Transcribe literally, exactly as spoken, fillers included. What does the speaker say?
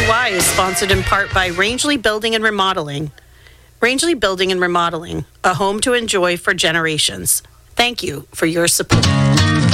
Y is sponsored in part by Rangeley Building and Remodeling. Rangeley Building and Remodeling, a home to enjoy for generations. Thank you for your support.